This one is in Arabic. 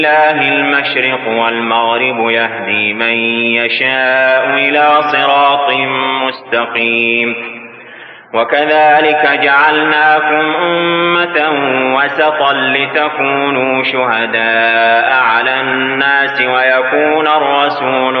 لله المشرق والمغرب يهدي من يشاء إلى صراط مستقيم. وكذلك جعلناكم أمة وسطا لتكونوا شهداء على الناس ويكون الرسول